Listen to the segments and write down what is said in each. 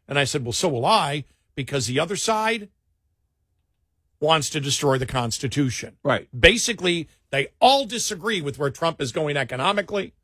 And I said, well, so will I, because the other side wants to destroy the Constitution. Right. Basically, they all disagree with where Trump is going economically,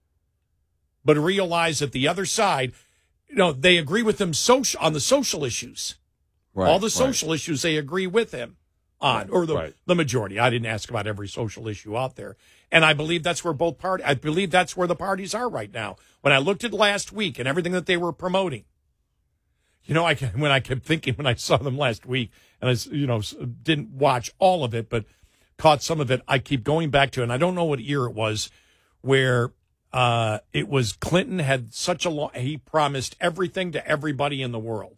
but realize that the other side, they agree with him on the social issues. Right, all the social issues they agree with him on, or the majority. I didn't ask about every social issue out there. And I believe that's where that's where the parties are right now. When I looked at last week and everything that they were promoting, when I kept thinking when I saw them last week, and I, didn't watch all of it, but caught some of it, I keep going back to, and I don't know what year it was, where it was Clinton had he promised everything to everybody in the world.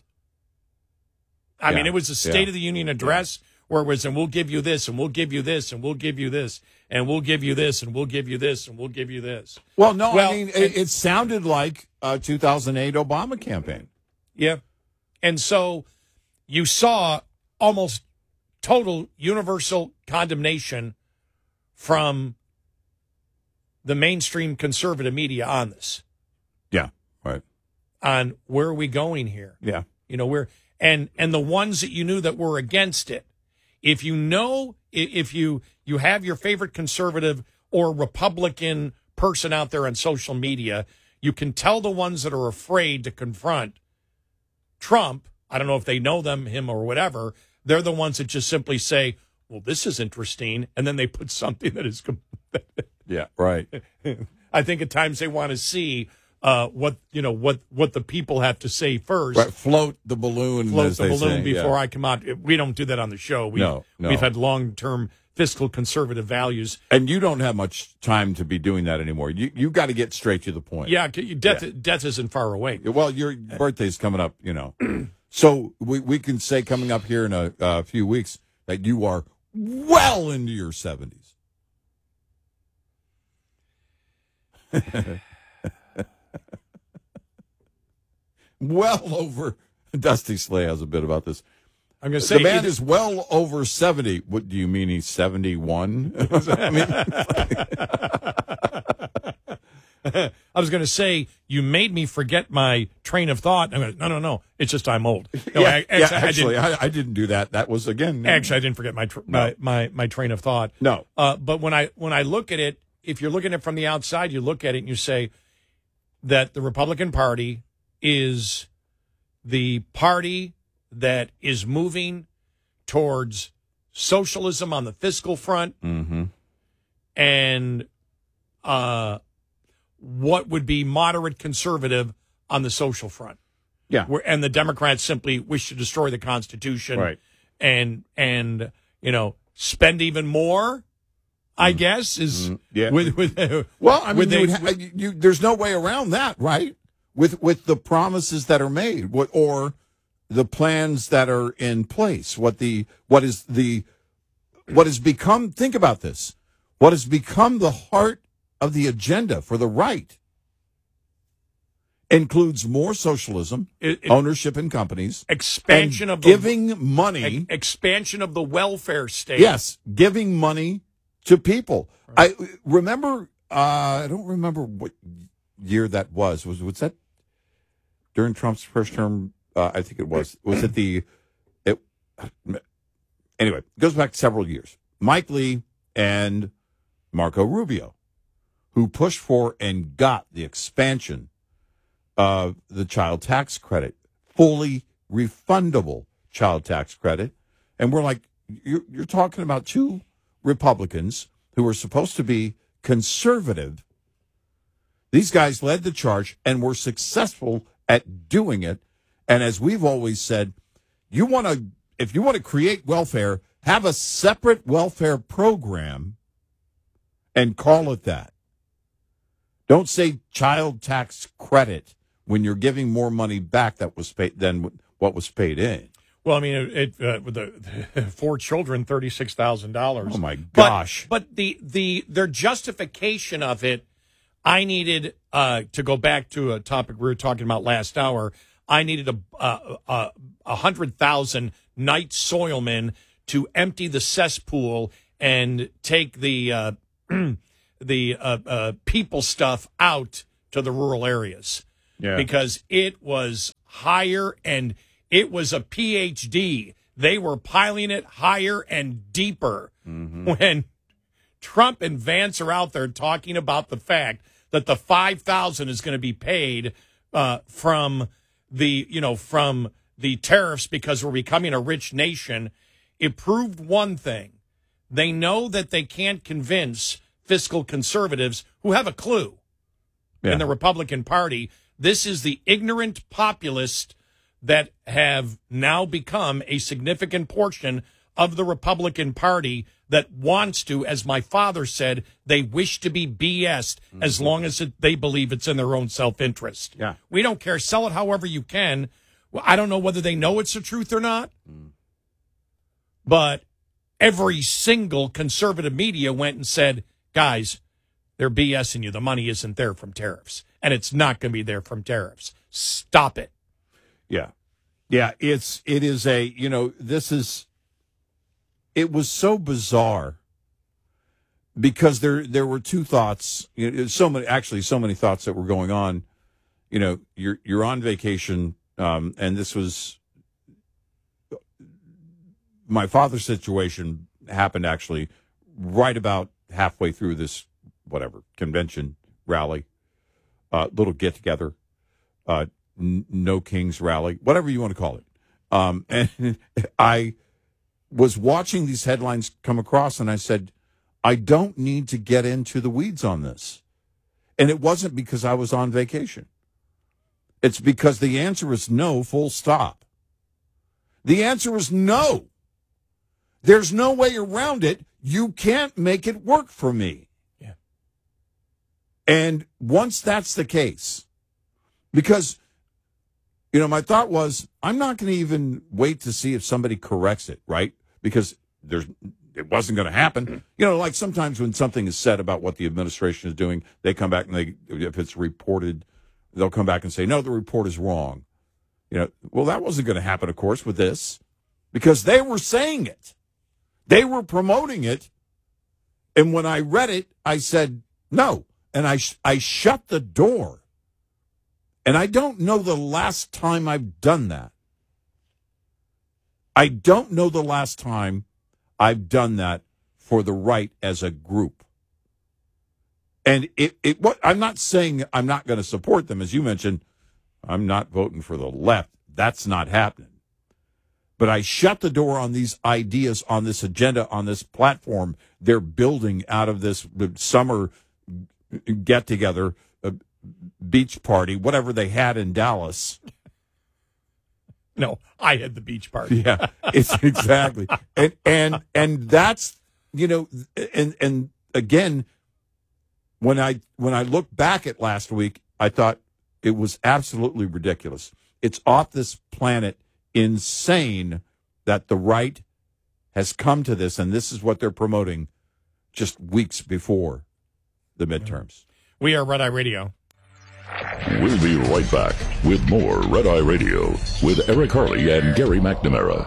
I mean, it was a State of the Union address where it was, and we'll give you this, and we'll give you this, and we'll give you this, and we'll give you this, and we'll give you this, and we'll give you this. Well, no, I mean, it sounded like a 2008 Obama campaign. Yeah. And so you saw almost total universal condemnation from the mainstream conservative media on this. Yeah, right. On where are we going here? Yeah. And the ones that you knew that were against it, if you have your favorite conservative or Republican person out there on social media, you can tell the ones that are afraid to confront Trump. I don't know if they know him or whatever. They're the ones that just simply say, well, this is interesting. And then they put something that is. Yeah, right. I think at times they want to see what the people have to say first. Right, float the balloon before I come out. We don't do that on the show. We've had long-term fiscal conservative values, and you don't have much time to be doing that anymore. You got to get straight to the point. Yeah, death isn't far away. Well, your birthday's coming up, so we can say coming up here in a few weeks that you are well into your 70s. Well over. Dusty Slay has a bit about this. I'm going to say the man is well over 70. What do you mean he's 71? I mean, I was going to say you made me forget my train of thought. I'm going, no. It's just I'm old. No, I didn't do that. That was again. Actually, I didn't forget my train of thought. No. But when I look at it, if you're looking at it from the outside, you look at it and you say that the Republican Party is the party that is moving towards socialism on the fiscal front, and what would be moderate conservative on the social front. Yeah, and the Democrats simply wish to destroy the Constitution, right? And spend even more. I guess is well. I mean, there's no way around that, right? With the promises that are made, or the plans that are in place, what has become. Think about this. What has become the heart of the agenda for the right includes more socialism, ownership in companies, expansion of giving money, expansion of the welfare state. Yes, giving money to people. Right. I remember. I don't remember what year that was. Was that during Trump's first term? I think it was. Was it the? Anyway, it goes back several years. Mike Lee and Marco Rubio, who pushed for and got the expansion of the child tax credit, fully refundable child tax credit, and we're like, you're talking about two Republicans who were supposed to be conservative. These guys led the charge and were successful at doing it. And as we've always said, if you want to create welfare, have a separate welfare program and call it that. Don't say child tax credit when you're giving more money back that was paid than what was paid in. Well, I mean, with the 4 children, $36,000. Oh my gosh! But their justification of it, I needed to go back to a topic we were talking about last hour. I needed 100,000 night soilmen to empty the cesspool and take the people stuff out to the rural areas. Yeah. Because it was higher, and it was a PhD. They were piling it higher and deeper when Trump and Vance are out there talking about the fact that the $5,000 is going to be paid from the tariffs because we're becoming a rich nation. It proved one thing. They know that they can't convince fiscal conservatives who have a clue in the Republican Party. This is the ignorant populists that have now become a significant portion of the Republican Party that wants to, as my father said, they wish to be BS'd as long as they believe it's in their own self-interest. Yeah. We don't care. Sell it however you can. Well, I don't know whether they know it's the truth or not, but every single conservative media went and said, guys, they're BSing you. The money isn't there from tariffs, and it's not going to be there from tariffs. Stop it. Yeah. Yeah, it was so bizarre because there were two thoughts, so many thoughts that were going on. You're on vacation, and this was my father's situation happened actually right about halfway through this convention rally, little get together, No Kings rally, whatever you want to call it. And I was watching these headlines come across, and I said, I don't need to get into the weeds on this. And it wasn't because I was on vacation. It's because the answer is no, full stop. The answer is no. There's no way around it. You can't make it work for me. Yeah. And once that's the case, because my thought was, I'm not going to even wait to see if somebody corrects it, right? Because it wasn't going to happen. Like sometimes when something is said about what the administration is doing, they come back and if it's reported, they'll come back and say, no, the report is wrong. Well, that wasn't going to happen, of course, with this, because they were saying it. They were promoting it. And when I read it, I said, no. And I shut the door. And I don't know the last time I've done that. I don't know the last time I've done that for the right as a group. And I'm not saying I'm not going to support them. As you mentioned, I'm not voting for the left. That's not happening. But I shut the door on these ideas, on this agenda, on this platform they're building out of this summer get-together, beach party, whatever they had in Dallas. No, I had the beach party. Yeah, it's exactly. And that's, and again, when I look back at last week, I thought it was absolutely ridiculous. It's off this planet insane that the right has come to this, and this is what they're promoting just weeks before the midterms. We are Red Eye Radio. We'll be right back with more Red Eye Radio with Eric Harley and Gary McNamara.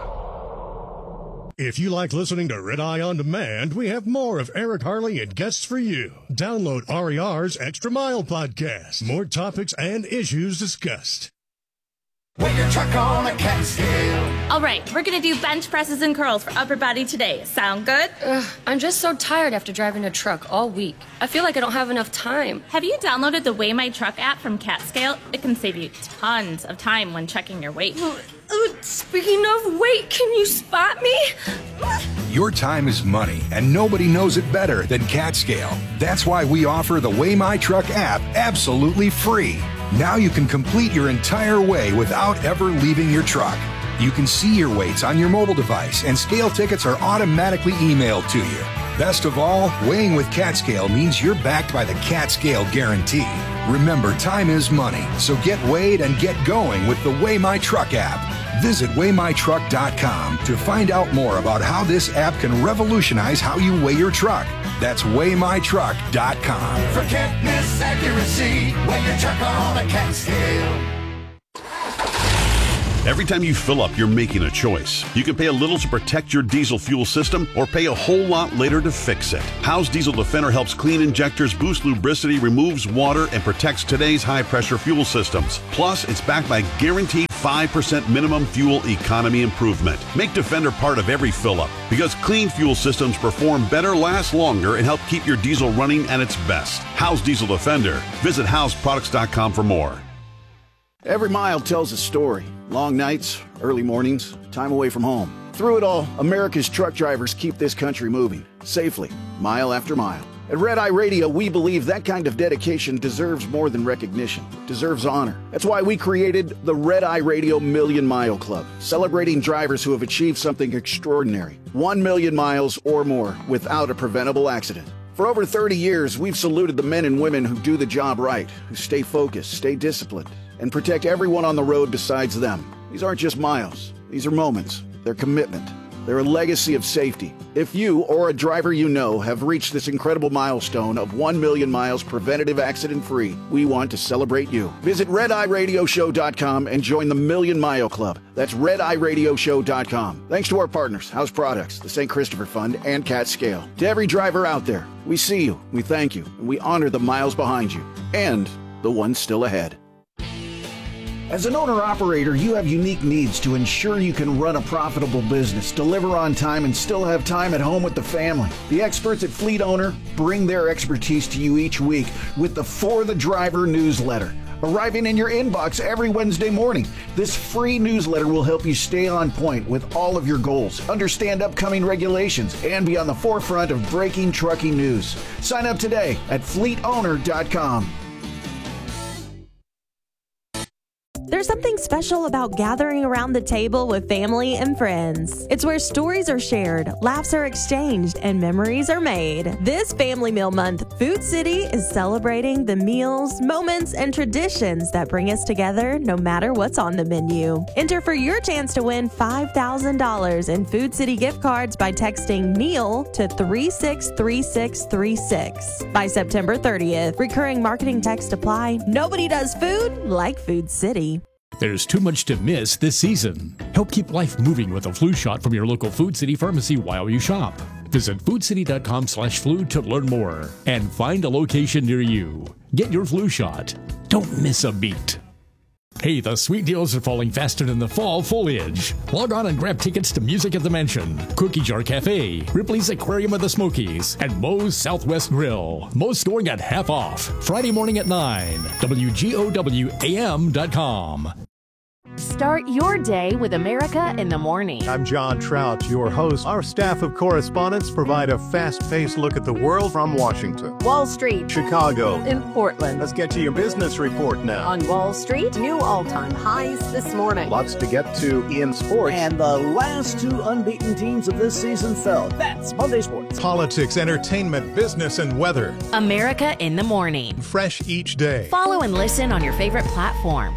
If you like listening to Red Eye On Demand, we have more of Eric Harley and guests for you. Download RER's Extra Mile podcast. More topics and issues discussed. Weigh your truck on a cat scale. All right, we're going to do bench presses and curls for upper body today. Sound good? I'm just so tired after driving a truck all week. I feel like I don't have enough time. Have you downloaded the Weigh My Truck app from CatScale? It can save you tons of time when checking your weight. Speaking of weight, can you spot me? Your time is money, and nobody knows it better than CatScale. That's why we offer the Weigh My Truck app absolutely free. Now you can complete your entire weigh without ever leaving your truck. You can see your weights on your mobile device, and scale tickets are automatically emailed to you. Best of all, weighing with CatScale means you're backed by the CatScale Guarantee. Remember, time is money, so get weighed and get going with the Weigh My Truck app. Visit WeighMyTruck.com to find out more about how this app can revolutionize how you weigh your truck. That's WeighMyTruck.com. Forget miss accuracy. Weigh your truck on a cat scale. Every time you fill up, you're making a choice. You can pay a little to protect your diesel fuel system or pay a whole lot later to fix it. Howe's Diesel Defender helps clean injectors, boost lubricity, removes water, and protects today's high-pressure fuel systems. Plus, it's backed by guaranteed 5% minimum fuel economy improvement. Make Defender part of every fill-up because clean fuel systems perform better, last longer, and help keep your diesel running at its best. Howes Diesel Defender. Visit howesproducts.com for more. Every mile tells a story. Long nights, early mornings, time away from home. Through it all, America's truck drivers keep this country moving, safely, mile after mile. At Red Eye Radio, we believe that kind of dedication deserves more than recognition, deserves honor. That's why we created the Red Eye Radio Million Mile Club, celebrating drivers who have achieved something extraordinary, 1 million miles or more without a preventable accident. For over 30 years, we've saluted the men and women who do the job right, who stay focused, stay disciplined, and protect everyone on the road besides them. These aren't just miles. These are moments. They're commitment. They're a legacy of safety. If you or a driver you know have reached this incredible milestone of 1 million miles preventative accident-free, we want to celebrate you. Visit RedEyeRadioShow.com and join the Million Mile Club. That's RedEyeRadioShow.com. Thanks to our partners, House Products, the St. Christopher Fund, and Cat Scale. To every driver out there, we see you, we thank you, and we honor the miles behind you and the ones still ahead. As an owner-operator, you have unique needs to ensure you can run a profitable business, deliver on time, and still have time at home with the family. The experts at Fleet Owner bring their expertise to you each week with the For the Driver newsletter, arriving in your inbox every Wednesday morning. This free newsletter will help you stay on point with all of your goals, understand upcoming regulations, and be on the forefront of breaking trucking news. Sign up today at fleetowner.com. There's something special about gathering around the table with family and friends. It's where stories are shared, laughs are exchanged, and memories are made. This Family Meal Month, Food City is celebrating the meals, moments, and traditions that bring us together no matter what's on the menu. Enter for your chance to win $5,000 in Food City gift cards by texting meal to 363636 by September 30th. Recurring marketing text apply. Nobody does food like Food City. There's too much to miss this season. Help keep life moving with a flu shot from your local Food City pharmacy while you shop. Visit foodcity.com/flu to learn more and find a location near you. Get your flu shot. Don't miss a beat. Hey, the sweet deals are falling faster than the fall foliage. Log on and grab tickets to Music at the Mansion, Cookie Jar Cafe, Ripley's Aquarium of the Smokies, and Moe's Southwest Grill. Most going at half off. Friday morning at 9. WGOWAM.com. Start your day with America in the Morning. I'm John Trout, your host. Our staff of correspondents provide a fast-paced look at the world from Washington, Wall Street, Chicago, and Portland. Let's get to your business report now. On Wall Street, new all-time highs this morning. Lots to get to in sports. And the last two unbeaten teams of this season fell. That's Monday Sports. Politics, entertainment, business, and weather. America in the Morning. Fresh each day. Follow and listen on your favorite platform.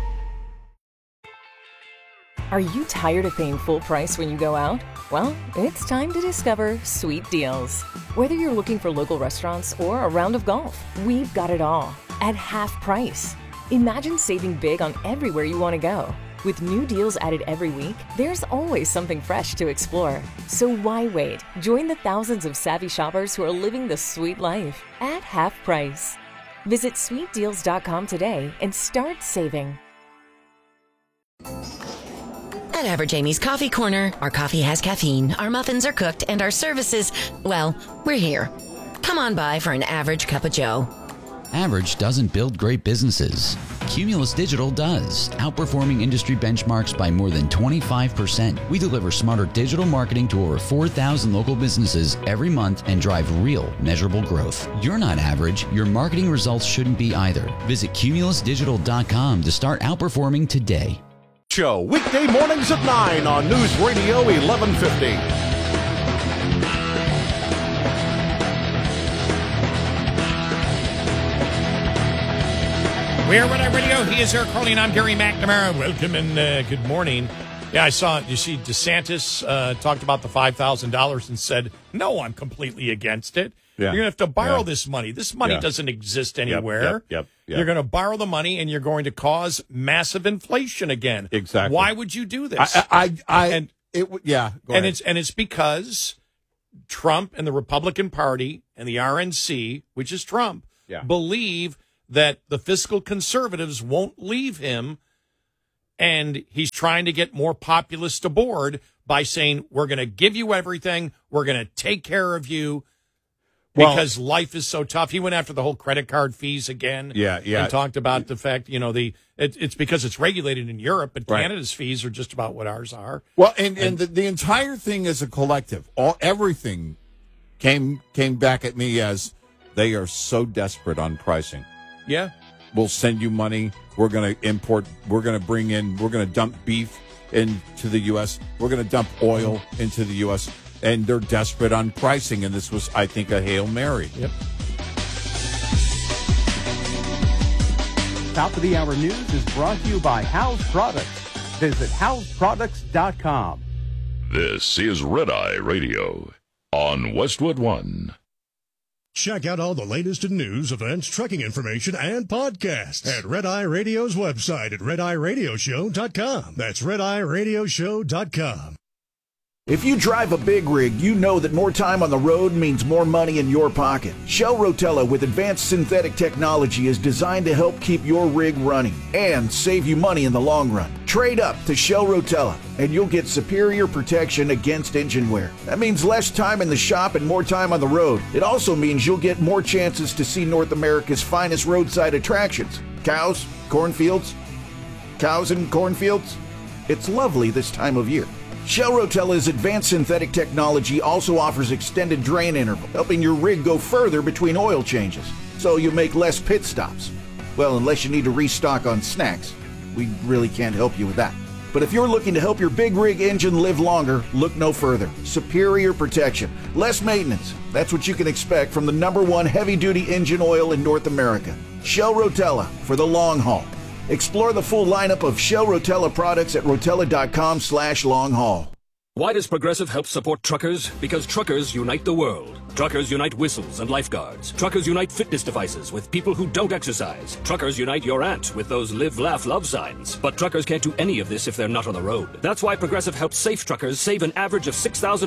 Are you tired of paying full price when you go out? Well, it's time to discover Sweet Deals. Whether you're looking for local restaurants or a round of golf, we've got it all at half price. Imagine saving big on everywhere you want to go. With new deals added every week, there's always something fresh to explore. So why wait? Join the thousands of savvy shoppers who are living the sweet life at half price. Visit sweetdeals.com today and start saving. At Average Amy's Coffee Corner, our coffee has caffeine, our muffins are cooked, and our services, well, we're here. Come on by for an average cup of joe. Average doesn't build great businesses. Cumulus Digital does, outperforming industry benchmarks by more than 25%. We deliver smarter digital marketing to over 4,000 local businesses every month and drive real, measurable growth. You're not average. Your marketing results shouldn't be either. Visit cumulusdigital.com to start outperforming today. Show weekday mornings at 9 on News Radio 1150. We're Red Eye Radio. He is Eric Harley, and I'm Gary McNamara. Welcome and good morning. Yeah, you see DeSantis talked about the $5,000 and said, no, I'm completely against it. Yeah. You're going to have to borrow this money. This money doesn't exist anywhere. Yep. You're going to borrow the money, and you're going to cause massive inflation again. Exactly. Why would you do this? Go ahead. It's because Trump and the Republican Party and the RNC, which is Trump, believe that the fiscal conservatives won't leave him and he's trying to get more populists aboard by saying, we're going to give you everything. We're going to take care of you because life is so tough. He went after the whole credit card fees again. Yeah. And talked about the fact, it's because it's regulated in Europe, but Canada's fees are just about what ours are. Well, and the entire thing is a collective. Everything came back at me as they are so desperate on pricing. Yeah. We'll send you money. We're going to import. We're going to dump beef into the U.S. We're going to dump oil into the U.S. And they're desperate on pricing. And this was, I think, a Hail Mary. Yep. Top of the Hour News is brought to you by House Products. Visit houseproducts.com. This is Red Eye Radio on Westwood One. Check out all the latest in news, events, trucking information, and podcasts at Red Eye Radio's website at rediradioshow.com. That's rediradioshow.com. If you drive a big rig, you know that more time on the road means more money in your pocket. Shell Rotella with advanced synthetic technology is designed to help keep your rig running and save you money in the long run. Trade up to Shell Rotella and you'll get superior protection against engine wear. That means less time in the shop and more time on the road. It also means you'll get more chances to see North America's finest roadside attractions. Cows, cornfields, cows and cornfields. It's lovely this time of year. Shell Rotella's advanced synthetic technology also offers extended drain interval, helping your rig go further between oil changes, so you make less pit stops. Well, unless you need to restock on snacks. We really can't help you with that. But if you're looking to help your big rig engine live longer, look no further. Superior protection, less maintenance. That's what you can expect from the #1 heavy-duty engine oil in North America. Shell Rotella for the long haul. Explore the full lineup of Shell Rotella products at rotella.com/long haul. Why does Progressive help support truckers? Because truckers unite the world. Truckers unite whistles and lifeguards. Truckers unite fitness devices with people who don't exercise. Truckers unite your aunt with those live, laugh, love signs. But truckers can't do any of this if they're not on the road. That's why Progressive helps safe truckers save an average of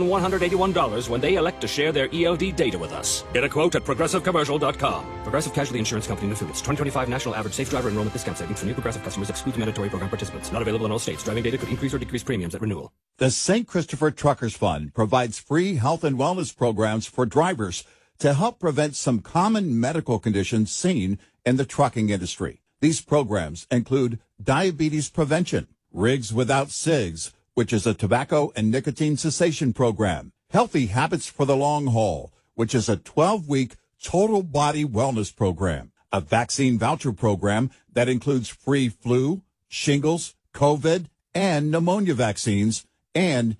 $6,181 when they elect to share their ELD data with us. Get a quote at progressivecommercial.com. Progressive Casualty Insurance Company and Affiliates. 2025 National Average Safe Driver Enrollment Discount Savings for new Progressive customers excludes mandatory program participants. Not available in all states. Driving data could increase or decrease premiums at renewal. The St. Christopher Truckers Fund provides free health and wellness programs for drivers to help prevent some common medical conditions seen in the trucking industry. These programs include diabetes prevention, Rigs Without Cigs, which is a tobacco and nicotine cessation program, Healthy Habits for the Long Haul, which is a 12-week total body wellness program, a vaccine voucher program that includes free flu, shingles, COVID, and pneumonia vaccines, and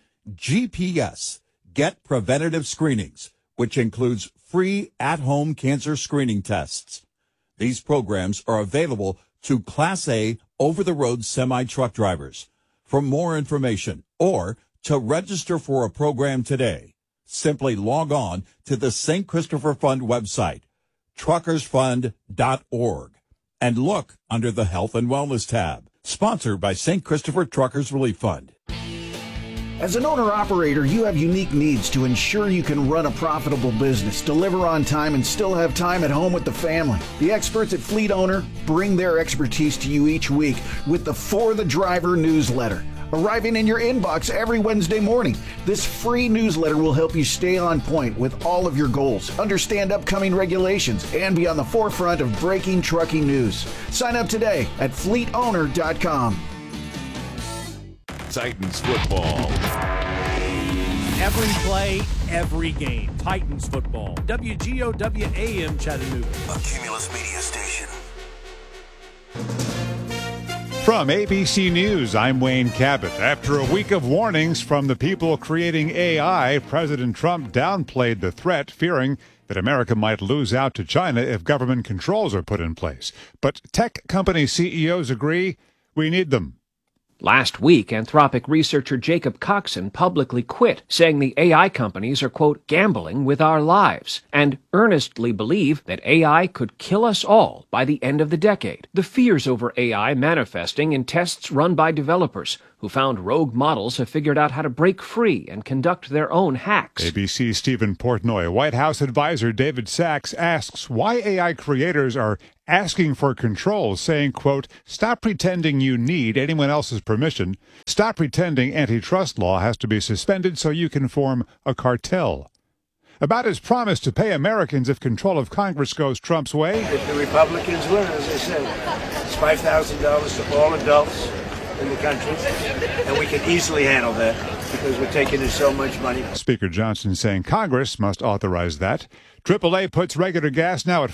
GPS, Get Preventative Screenings, which includes free at-home cancer screening tests. These programs are available to Class A over-the-road semi-truck drivers. For more information or to register for a program today, simply log on to the St. Christopher Fund website, truckersfund.org, and look under the Health and Wellness tab. Sponsored by St. Christopher Truckers Relief Fund. As an owner-operator, you have unique needs to ensure you can run a profitable business, deliver on time, and still have time at home with the family. The experts at Fleet Owner bring their expertise to you each week with the For the Driver newsletter, arriving in your inbox every Wednesday morning. This free newsletter will help you stay on point with all of your goals, understand upcoming regulations, and be on the forefront of breaking trucking news. Sign up today at fleetowner.com. Titans football. Every play, every game. Titans football. WGOW AM Chattanooga. A Cumulus Media Station. From ABC News, I'm Wayne Cabot. After a week of warnings from the people creating AI, President Trump downplayed the threat, fearing that America might lose out to China if government controls are put in place. But tech company CEOs agree we need them. Last week, Anthropic researcher Jacob Coxon publicly quit, saying the AI companies are, quote, gambling with our lives, and earnestly believe that AI could kill us all by the end of the decade. The fears over AI manifesting in tests run by developers who found rogue models have figured out how to break free and conduct their own hacks. ABC's Stephen Portnoy. White House advisor David Sachs asks why AI creators are asking for control, saying, quote, "Stop pretending you need anyone else's permission. Stop pretending antitrust law has to be suspended so you can form a cartel." About his promise to pay Americans if control of Congress goes Trump's way. If the Republicans win, as I said, it's $5,000 to all adults in the country, and we can easily handle that because we're taking in so much money. Speaker Johnson saying Congress must authorize that. AAA puts regular gas now at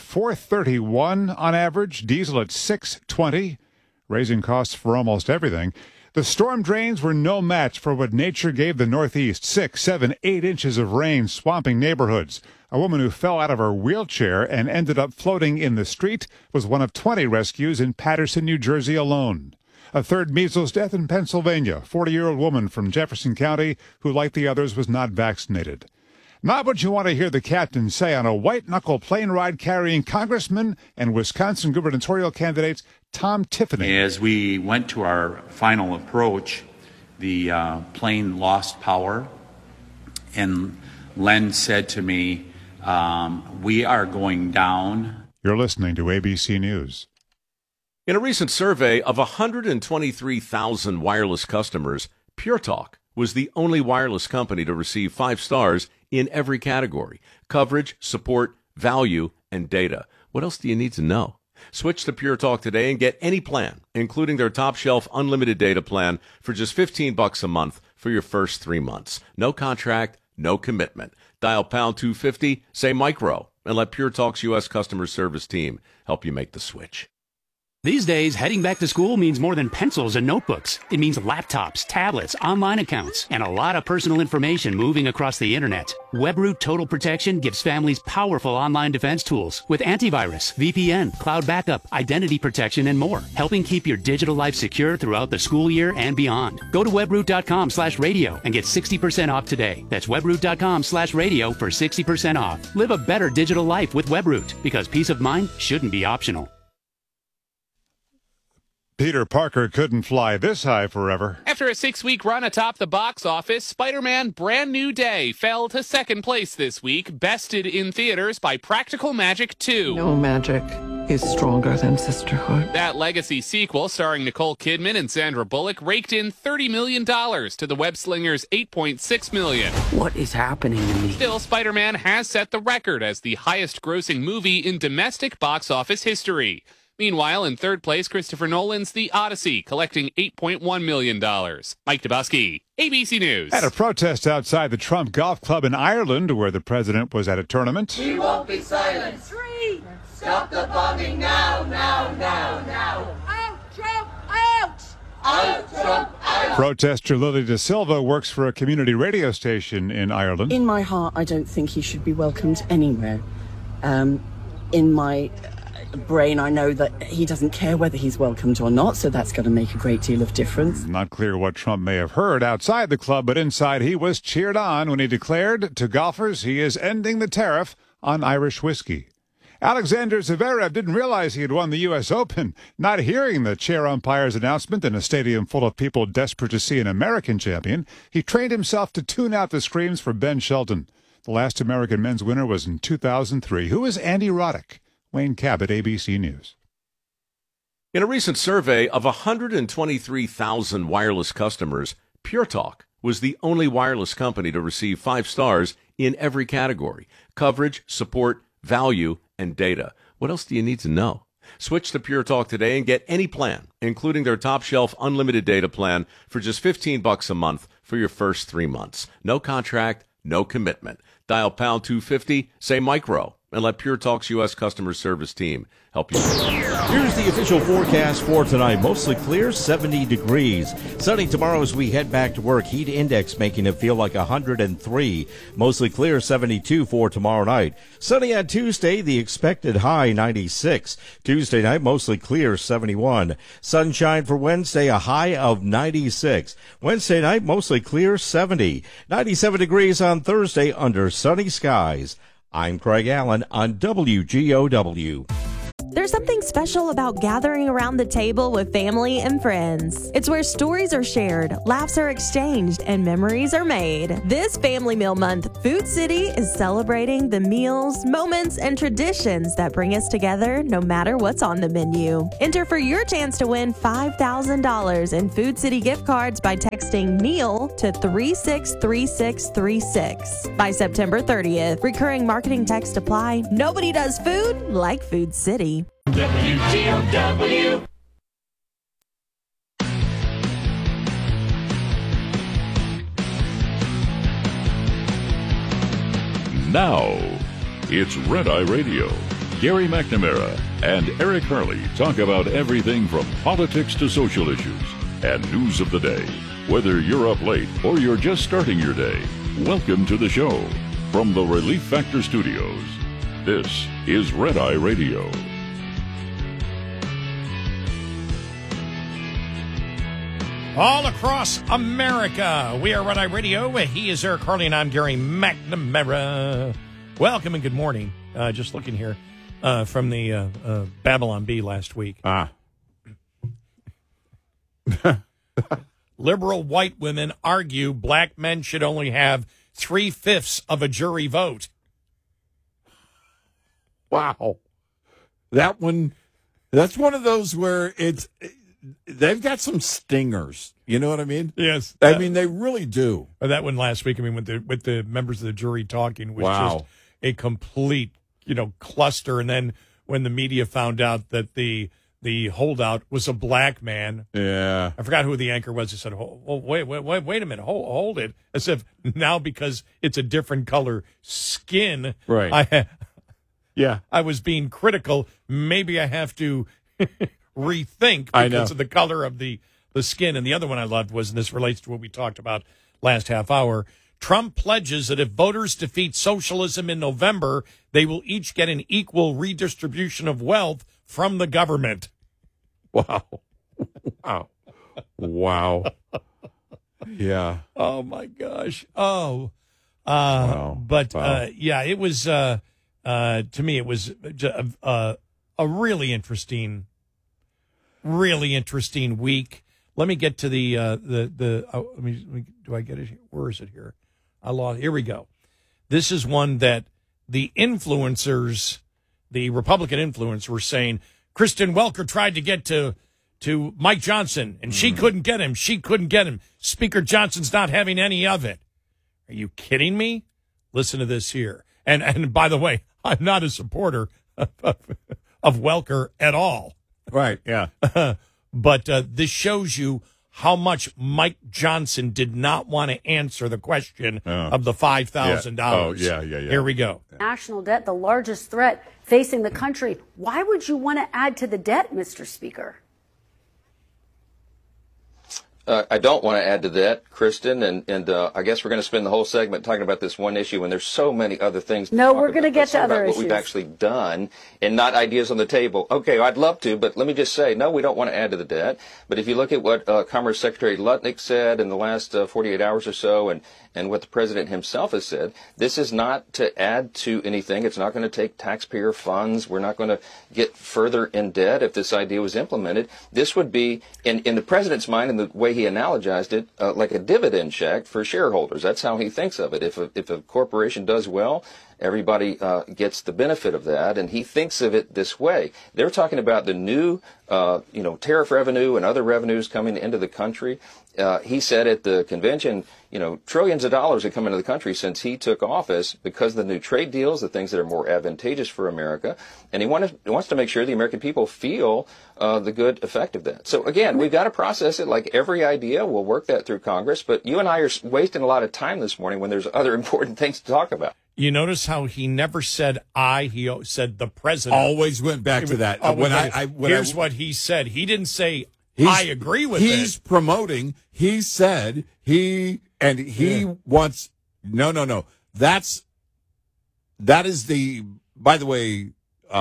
$4.31 on average, diesel at $6.20, raising costs for almost everything. The storm drains were no match for what nature gave the Northeast. 6, 7, 8 inches of rain swamping neighborhoods. A woman who fell out of her wheelchair and ended up floating in the street was one of 20 rescues in Paterson, New Jersey alone. A third measles death in Pennsylvania. 40-year-old woman from Jefferson County who, like the others, was not vaccinated. Not what you want to hear the captain say on a white-knuckle plane ride carrying Congressman and Wisconsin gubernatorial candidates Tom Tiffany. As we went to our final approach, the plane lost power, and Len said to me, "We are going down." You're listening to ABC News. In a recent survey of 123,000 wireless customers, Pure Talk was the only wireless company to receive 5 stars in every category: coverage, support, value, and data. What else do you need to know? Switch to Pure Talk today and get any plan, including their top-shelf unlimited data plan, for just $15 a month for your first 3 months. No contract, no commitment. Dial pound 250, say micro, and let Pure Talk's U.S. customer service team help you make the switch. These days, heading back to school means more than pencils and notebooks. It means laptops, tablets, online accounts, and a lot of personal information moving across the internet. WebRoot Total Protection gives families powerful online defense tools with antivirus, VPN, cloud backup, identity protection, and more, helping keep your digital life secure throughout the school year and beyond. Go to webroot.com/radio and get 60% off today. That's webroot.com/radio for 60% off. Live a better digital life with WebRoot, because peace of mind shouldn't be optional. Peter Parker couldn't fly this high forever. After a 6-week run atop the box office, Spider-Man Brand New Day fell to second place this week, bested in theaters by Practical Magic 2. No magic is stronger than sisterhood. That legacy sequel, starring Nicole Kidman and Sandra Bullock, raked in $30 million to the web-slinger's $8.6 million. What is happening to me? Still, Spider-Man has set the record as the highest-grossing movie in domestic box office history. Meanwhile, in third place, Christopher Nolan's The Odyssey, collecting $8.1 million. Mike Dabowski, ABC News. At a protest outside the Trump Golf Club in Ireland, where the president was at a tournament. We won't be silent. 3. Stop the bombing now, now, now, now. Out, Trump, out! Out, Trump, out! Protester Lily Da Silva works for a community radio station in Ireland. In my heart, I don't think he should be welcomed anywhere. In my brain, I know that he doesn't care whether he's welcomed or not, so that's going to make a great deal of difference. Not clear what Trump may have heard outside the club, but inside he was cheered on when he declared to golfers he is ending the tariff on Irish whiskey. Alexander Zverev didn't realize he had won the U.S. Open, not hearing the chair umpire's announcement in a stadium full of people desperate to see an American champion. He trained himself to tune out the screams for Ben Shelton. The last American men's winner was in 2003. Who is Andy Roddick? Wayne Cabot, ABC News. In a recent survey of 123,000 wireless customers, Pure Talk was the only wireless company to receive 5 stars in every category: coverage, support, value, and data. What else do you need to know? Switch to Pure Talk today and get any plan, including their top-shelf unlimited data plan, for just $15 a month for your first 3 months. No contract, no commitment. Dial pound 250, say micro, and let Pure Talk's U.S. customer service team help you. Here's the official forecast for tonight. Mostly clear, 70 degrees. Sunny tomorrow as we head back to work. Heat index making it feel like 103. Mostly clear, 72 for tomorrow night. Sunny on Tuesday, the expected high 96. Tuesday night, mostly clear, 71. Sunshine for Wednesday, a high of 96. Wednesday night, mostly clear, 70. 97 degrees on Thursday under sunny skies. I'm Craig Allen on WGOW. There's something special about gathering around the table with family and friends. It's where stories are shared, laughs are exchanged, and memories are made. This Family Meal Month, Food City is celebrating the meals, moments, and traditions that bring us together no matter what's on the menu. Enter for your chance to win $5,000 in Food City gift cards by texting meal to 363636 by September 30th. Recurring marketing text apply. Nobody does food like Food City. WTOW. Now, it's Red Eye Radio. Gary McNamara and Eric Harley talk about everything from politics to social issues and news of the day. Whether you're up late or you're just starting your day, welcome to the show. From the Relief Factor Studios, this is Red Eye Radio. All across America, we are Red Eye Radio. He is Eric Harley, and I'm Gary McNamara. Welcome and good morning. Just looking here from the Babylon Bee last week. Liberal white women argue black men should only have 3/5 of a jury vote. Wow. That one, that's one of those where they've got some stingers. You know what I mean? Yes. I mean, they really do. That one last week, I mean, with the members of the jury talking was just a complete, cluster. And then when the media found out that the holdout was a black man. Yeah. I forgot who the anchor was. He said, wait a minute. Hold it. As if now because it's a different color skin. Right. I was being critical. Maybe I have to rethink because of the color of the skin. And the other one I loved was, and this relates to what we talked about last half hour, Trump pledges that if voters defeat socialism in November, they will each get an equal redistribution of wealth from the government. Wow. Yeah. Oh, my gosh. Oh. But, it was, to me, it was a really interesting week. Let me get to do I get it? Where is it here? Here we go. This is one that the influencers, the Republican influencers were saying, Kristen Welker tried to get to Mike Johnson, and she couldn't get him. Speaker Johnson's not having any of it. Are you kidding me? Listen to this here. And by the way, I'm not a supporter of Welker at all. Right, yeah. But this shows you how much Mike Johnson did not want to answer the question of the $5,000. Yeah. Oh, yeah. Here we go. National debt, the largest threat facing the country. Why would you want to add to the debt, Mr. Speaker? I don't want to add to that, Kristen, and I guess we're going to spend the whole segment talking about this one issue when there's so many other things. No, we're going to get to other issues. What we've actually done and not ideas on the table. Okay, I'd love to, but let me just say, no, we don't want to add to the debt. But if you look at what Commerce Secretary Lutnick said in the last 48 hours or so and what the president himself has said, this is not to add to anything. It's not going to take taxpayer funds. We're not going to get further in debt if this idea was implemented. This would be, in the president's mind and the way he analogized it, like a dividend check for shareholders. That's how he thinks of it. If a corporation does well, everybody gets the benefit of that, and he thinks of it this way. They're talking about the new, tariff revenue and other revenues coming into the country. He said at the convention, trillions of dollars have come into the country since he took office because of the new trade deals, the things that are more advantageous for America, and he wants to make sure the American people feel the good effect of that. So again, we've got to process it like every idea. We'll work that through Congress, but you and I are wasting a lot of time this morning when there's other important things to talk about. You notice how he never said he said the president. Always went back to that. Here's what he said. He didn't say, I agree with it. He's promoting. He said he wants, no. That is the, by the way,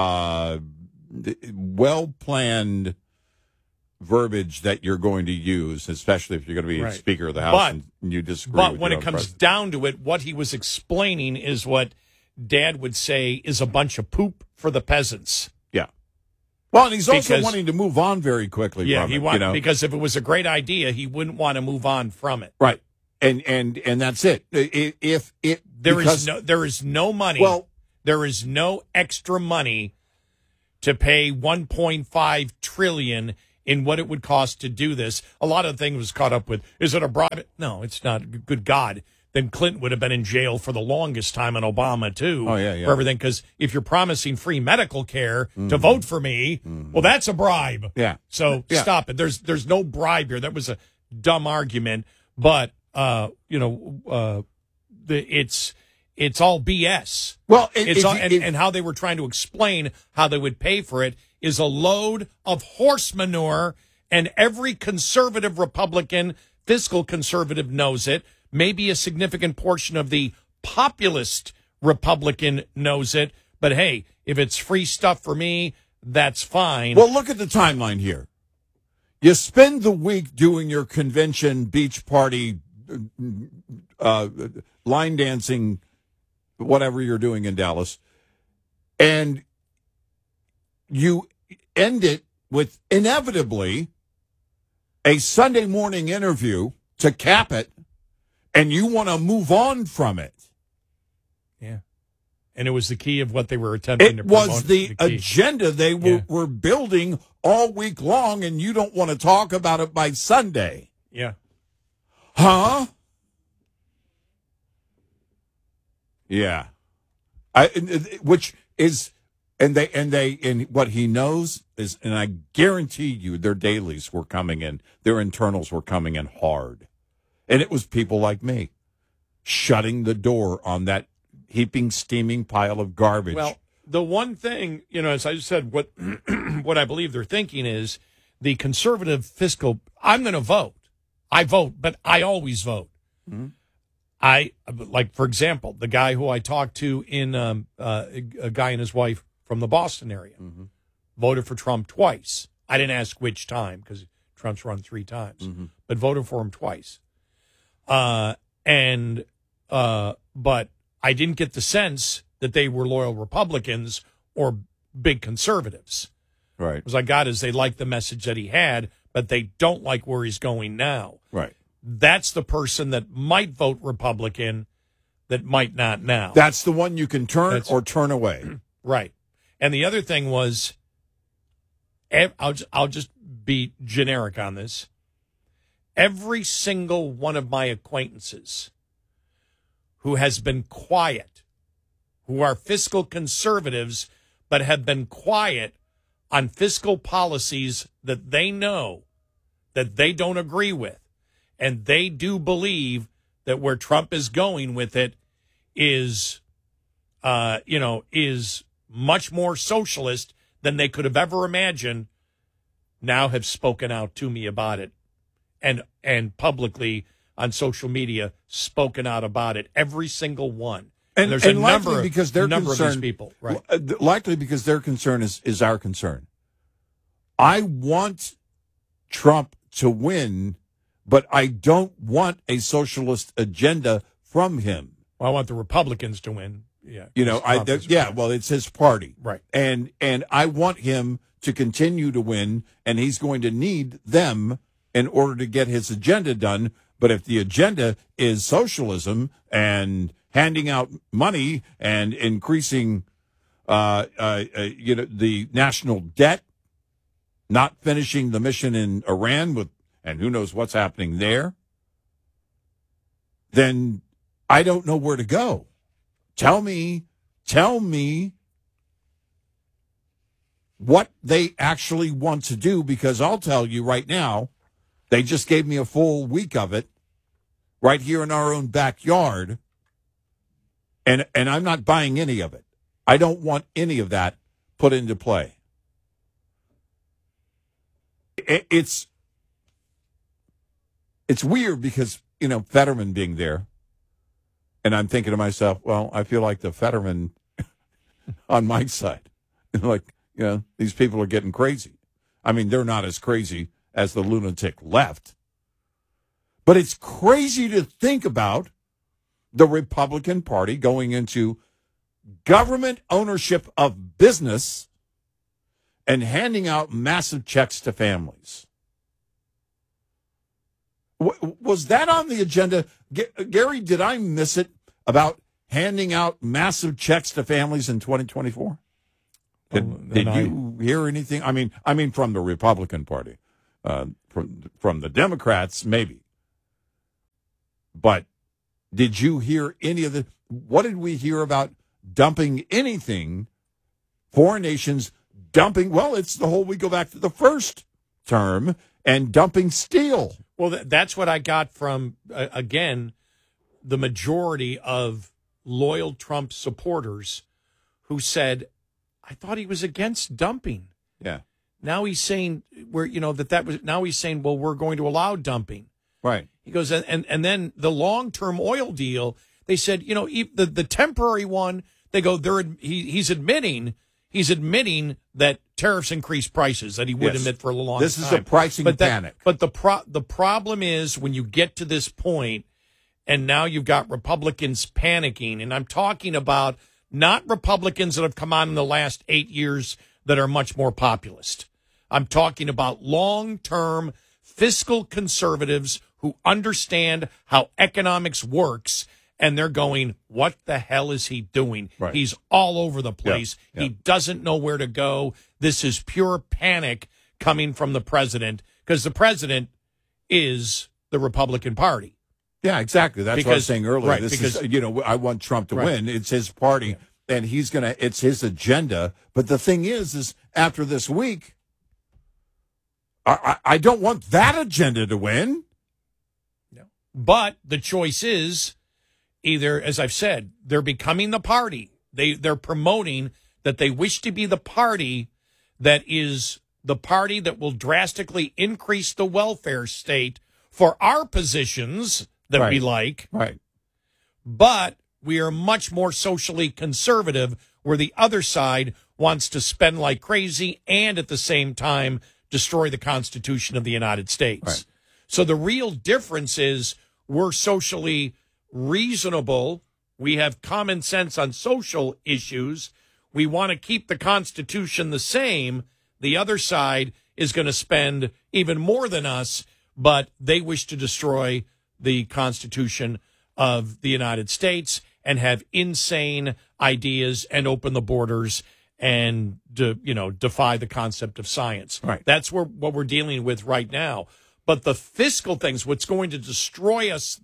well-planned verbiage that you're going to use, especially if you're going to be Speaker of the House and you disagree with But when it comes down to it, what he was explaining is what Dad would say is a bunch of poop for the peasants. Yeah. Well, and he's also wanting to move on very quickly. Yeah, from he wants because if it was a great idea, he wouldn't want to move on from it. Right, and that's it. If it there is no money. Well, there is no extra money to pay $1.5 trillion in what it would cost to do this. A lot of things was caught up with. Is it a bribe? No, it's not. Good God. Then Clinton would have been in jail for the longest time, and Obama too. Oh, yeah. For everything, because if you're promising free medical care to vote for me, well, that's a bribe. Yeah. So stop it. There's no bribe here. That was a dumb argument, but it's all BS. Well, and how they were trying to explain how they would pay for it is a load of horse manure, and every conservative Republican, fiscal conservative knows it. Maybe a significant portion of the populist Republican knows it. But hey, if it's free stuff for me, that's fine. Well, look at the timeline here. You spend the week doing your convention, beach party, line dancing, whatever you're doing in Dallas, and you end it with inevitably a Sunday morning interview to cap it, and you want to move on from it. Yeah. And it was the key of what they were attempting to promote. It was the agenda they were building all week long, and you don't want to talk about it by Sunday. Yeah. Huh? Yeah. Which is, and what he knows is, and I guarantee you their dailies were coming in, their internals were coming in hard. And it was people like me shutting the door on that heaping, steaming pile of garbage. Well, the one thing, as I said, what I believe they're thinking is the conservative fiscal, I'm going to vote. I vote, but I always vote. Mm-hmm. For example, the guy who I talked to in a guy and his wife from the Boston area voted for Trump twice. I didn't ask which time because Trump's run 3 times, but voted for him twice. But I didn't get the sense that they were loyal Republicans or big conservatives. Right. What I got is they like the message that he had, but they don't like where he's going now. Right. That's the person that might vote Republican that might not now. That's the one you can turn or turn away. Right. And the other thing was, I'll just be generic on this. Every single one of my acquaintances who has been quiet, who are fiscal conservatives, but have been quiet on fiscal policies that they know that they don't agree with, and they do believe that where Trump is going with it is much more socialist than they could have ever imagined, now have spoken out to me about it. And publicly on social media spoken out about it, every single one. And there's a number of these people, right? Likely because their concern is our concern. I want Trump to win, but I don't want a socialist agenda from him. Well, I want the Republicans to win. Yeah, well, it's his party, right? And I want him to continue to win, and he's going to need them in order to get his agenda done. But if the agenda is socialism and handing out money and increasing, the national debt, not finishing the mission in Iran and who knows what's happening there, then I don't know where to go. Tell me what they actually want to do, because I'll tell you right now, they just gave me a full week of it right here in our own backyard, and I'm not buying any of it. I don't want any of that put into play. It's weird because, Fetterman being there, and I'm thinking to myself, well, I feel like the Fetterman on my side. These people are getting crazy. I mean, they're not as crazy as the lunatic left. But it's crazy to think about the Republican Party going into government ownership of business and handing out massive checks to families. Was that on the agenda? Gary, did I miss it about handing out massive checks to families in 2024? Did you hear anything? I mean, from the Republican Party, from the Democrats, maybe. But did you hear any of the? What did we hear about dumping anything? Foreign nations dumping. Well, it's the whole. We go back to the first term and dumping steel. Well, that's what I got from again the majority of loyal Trump supporters who said, I thought he was against dumping. Yeah. Now he's saying now he's saying, well, we're going to allow dumping. Right. He goes, and then the long-term oil deal, they said, the temporary one, they go, he's admitting that tariffs increase prices that he would admit for a long time. This is a pricing panic. But the problem is when you get to this point, and now you've got Republicans panicking, and I'm talking about not Republicans that have come on in the last 8 years that are much more populist. I'm talking about long-term fiscal conservatives who understand how economics works, and they're going, what the hell is he doing? Right. He's all over the place. Yeah. He doesn't know where to go. This is pure panic coming from the president, because the president is the Republican Party. Yeah, exactly. That's what I was saying earlier. Right, this is, I want Trump to win. It's his party, and it's his agenda. But the thing is after this week, I don't want that agenda to win. No. But the choice is either, as I've said, they're becoming the party. They're promoting that they wish to be the party that is the party that will drastically increase the welfare state for our positions that we like. Right. But we are much more socially conservative, where the other side wants to spend like crazy and at the same time destroy the Constitution of the United States. Right. So the real difference is we're socially reasonable. We have common sense on social issues. We want to keep the Constitution the same. The other side is going to spend even more than us, but they wish to destroy the Constitution of the United States and have insane ideas and open the borders and defy the concept of science. Right. That's what we're dealing with right now. But the fiscal things, what's going to destroy us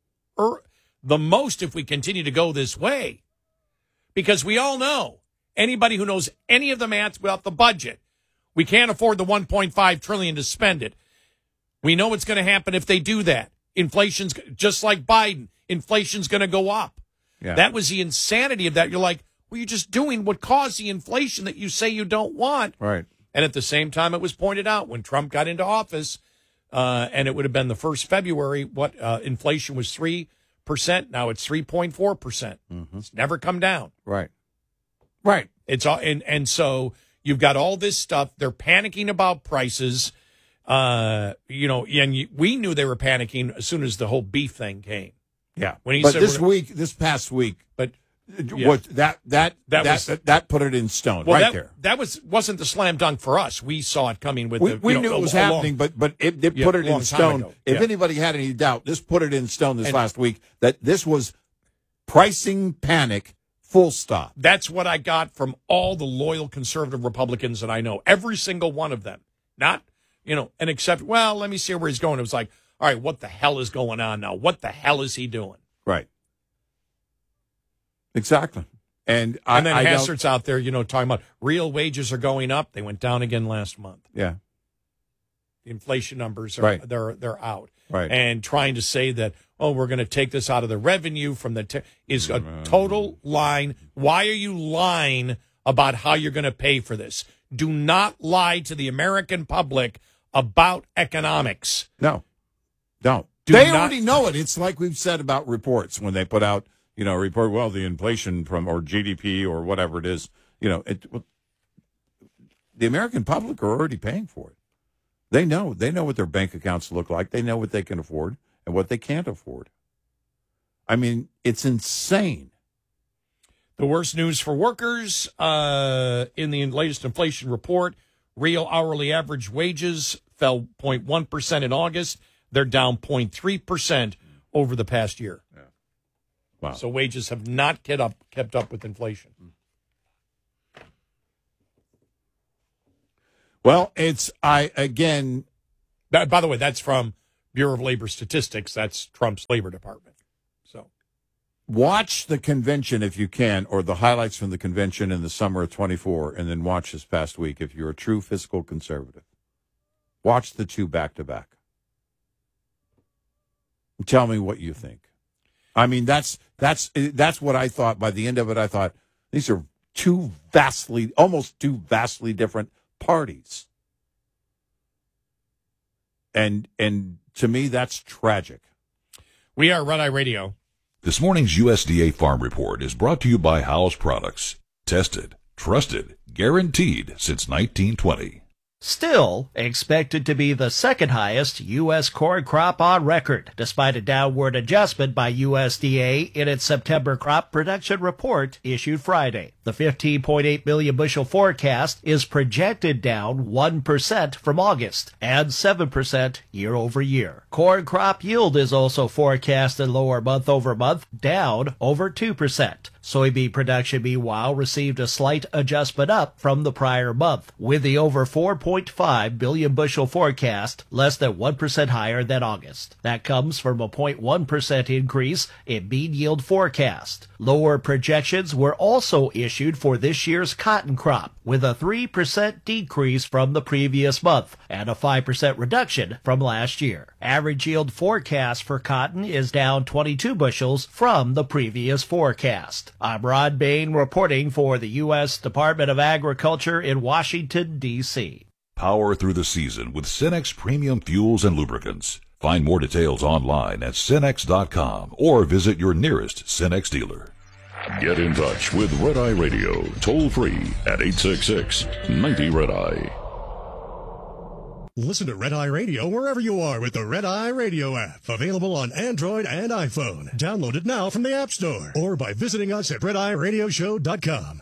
the most if we continue to go this way, because we all know, anybody who knows any of the math about the budget, we can't afford the $1.5 trillion to spend it. We know what's going to happen if they do that. Inflation's just like Biden. Inflation's going to go up. Yeah. That was the insanity of that. You're like, well, you're just doing what caused the inflation that you say you don't want. Right. And at the same time, it was pointed out when Trump got into office, and it would have been the 1st February, inflation was 3%. Now it's 3.4%. Mm-hmm. It's never come down. Right. Right. It's all, and so you've got all this stuff. They're panicking about prices. And we knew they were panicking as soon as the whole beef thing came. Yeah. When he but said this past week, but what that put it in stone there. That wasn't the slam dunk for us. We saw it coming with we knew it was happening, but it put it in stone. If anybody had any doubt, this put it in stone last week that this was pricing panic. Full stop. That's what I got from all the loyal conservative Republicans that I know. Every single one of them. Not, and except, well, let me see where he's going. It was like, all right, what the hell is going on now? What the hell is he doing? Right. Exactly. And then Hassert's out there, talking about real wages are going up. They went down again last month. Yeah. The inflation numbers are they're out. Right. And trying to say that, we're going to take this out of the revenue from the is a total line. Why are you lying about how you're going to pay for this? Do not lie to the American public about economics. No. Don't. They already know it. It's like we've said about reports when they put out, report, well, the inflation or GDP or whatever it is, the American public are already paying for it. They know what their bank accounts look like. They know what they can afford and what they can't afford. I mean, it's insane. The worst news for workers in the latest inflation report, Real hourly average wages fell 0.1% in August. They're down 0.3% over the past year. Yeah. Wow. So wages have not kept up with inflation. Well, by the way, that's from Bureau of Labor Statistics. That's Trump's Labor Department. So watch the convention if you can, or the highlights from the convention in the summer of 24, and then watch this past week if you're a true fiscal conservative. Watch the two back to back. Tell me what you think. I mean, that's what I thought. By the end of it, I thought these are almost two vastly different parties. And to me, that's tragic. We are Red Eye Radio. This morning's USDA Farm Report is brought to you by Howes Products. Tested, trusted, guaranteed since 1920. Still expected to be the second highest U.S. corn crop on record, despite a downward adjustment by USDA in its September crop production report issued Friday. The 15.8 million bushel forecast is projected down 1% from August and 7% year over year. Corn crop yield is also forecasted lower month over month, down over 2%. Soybean production, meanwhile, received a slight adjustment up from the prior month, with the over 4.5 billion bushel forecast less than 1% higher than August. That comes from a 0.1% increase in bean yield forecast. Lower projections were also issued for this year's cotton crop, with a 3% decrease from the previous month and a 5% reduction from last year. Average yield forecast for cotton is down 22 bushels from the previous forecast. I'm Rod Bain reporting for the U.S. Department of Agriculture in Washington, D.C. Power through the season with Cenex Premium Fuels and Lubricants. Find more details online at Cenex.com or visit your nearest Cenex dealer. Get in touch with Red Eye Radio, toll free at 866-90-RED-EYE. Listen to Red Eye Radio wherever you are with the Red Eye Radio app. Available on Android and iPhone. Download it now from the App Store or by visiting us at RedEyeRadioshow.com.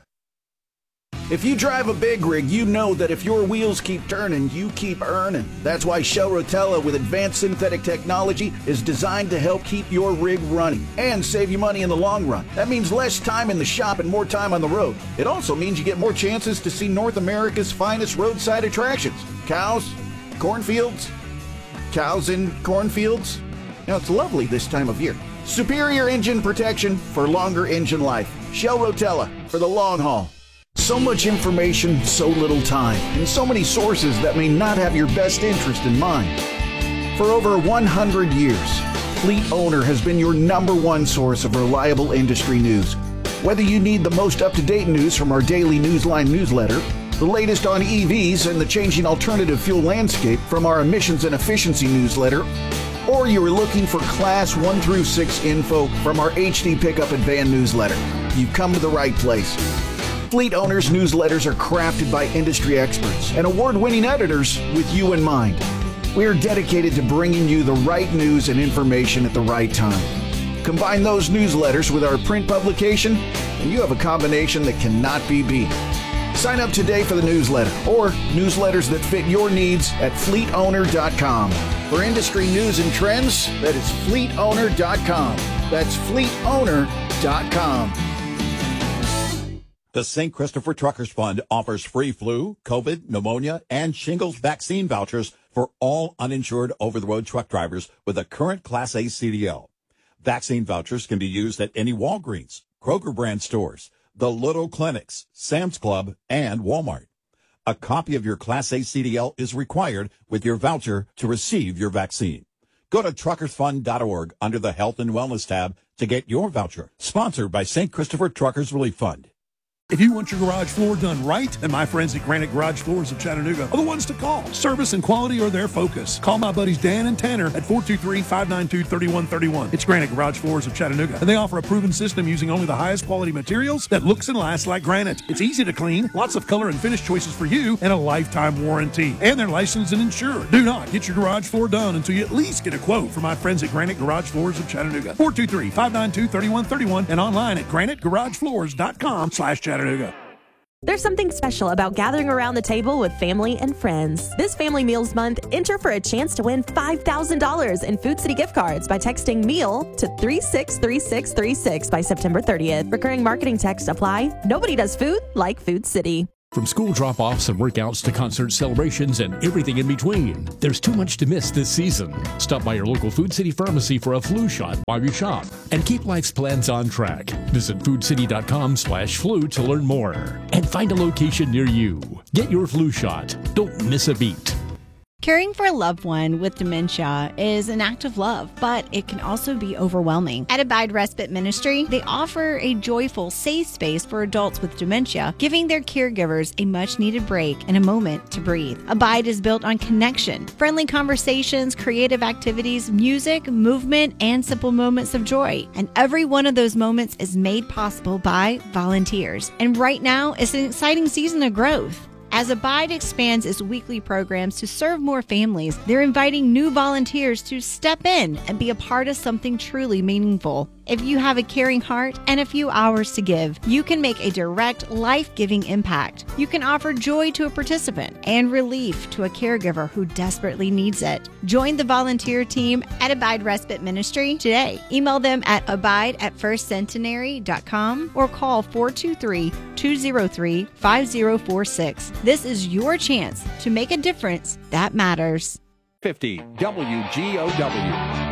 If you drive a big rig, you know that if your wheels keep turning, you keep earning. That's why Shell Rotella with advanced synthetic technology is designed to help keep your rig running and save you money in the long run. That means less time in the shop and more time on the road. It also means you get more chances to see North America's finest roadside attractions. Cows, cornfields, cows in cornfields. Now, it's lovely this time of year. Superior engine protection for longer engine life. Shell Rotella for the long haul. So much information, so little time, and so many sources that may not have your best interest in mind. For over 100 years, Fleet Owner has been your #1 source of reliable industry news. Whether you need the most up-to-date news from our daily Newsline newsletter, the latest on EVs and the changing alternative fuel landscape from our emissions and efficiency newsletter, or you are looking for Class 1 through 6 info from our HD Pickup and Van newsletter, you've come to the right place. Fleet Owners newsletters are crafted by industry experts and award-winning editors with you in mind. We are dedicated to bringing you the right news and information at the right time. Combine those newsletters with our print publication, and you have a combination that cannot be beat. Sign up today for the newsletter or newsletters that fit your needs at fleetowner.com. For industry news and trends, that is fleetowner.com. That's fleetowner.com. The St. Christopher Truckers Fund offers free flu, COVID, pneumonia, and shingles vaccine vouchers for all uninsured over-the-road truck drivers with a current Class A CDL. Vaccine vouchers can be used at any Walgreens, Kroger brand stores, the Little Clinics, Sam's Club, and Walmart. A copy of your Class A CDL is required with your voucher to receive your vaccine. Go to truckersfund.org under the Health and Wellness tab to get your voucher. Sponsored by St. Christopher Truckers Relief Fund. If you want your garage floor done right, then my friends at Granite Garage Floors of Chattanooga are the ones to call. Service and quality are their focus. Call my buddies Dan and Tanner at 423-592-3131. It's Granite Garage Floors of Chattanooga, and they offer a proven system using only the highest quality materials that looks and lasts like granite. It's easy to clean, lots of color and finish choices for you, and a lifetime warranty. And they're licensed and insured. Do not get your garage floor done until you at least get a quote from my friends at Granite Garage Floors of Chattanooga. 423-592-3131 and online at granitegaragefloors.com/Chattanooga. There's something special about gathering around the table with family and friends. This Family Meals Month, enter for a chance to win $5,000 in Food City gift cards by texting MEAL to 363636 by September 30th. Recurring marketing text apply. Nobody does food like Food City. From school drop-offs and workouts to concert celebrations and everything in between, there's too much to miss this season. Stop by your local Food City pharmacy for a flu shot while you shop and keep life's plans on track. Visit foodcity.com/flu to learn more and find a location near you. Get your flu shot. Don't miss a beat. Caring for a loved one with dementia is an act of love, but it can also be overwhelming. At Abide Respite Ministry, they offer a joyful, safe space for adults with dementia, giving their caregivers a much-needed break and a moment to breathe. Abide is built on connection, friendly conversations, creative activities, music, movement, and simple moments of joy. And every one of those moments is made possible by volunteers. And right now, it's an exciting season of growth. As Abide expands its weekly programs to serve more families, they're inviting new volunteers to step in and be a part of something truly meaningful. If you have a caring heart and a few hours to give, you can make a direct, life-giving impact. You can offer joy to a participant and relief to a caregiver who desperately needs it. Join the volunteer team at Abide Respite Ministry today. Email them at abide@firstcentenary.com or call 423-203-5046. This is your chance to make a difference that matters. 50 WGOW.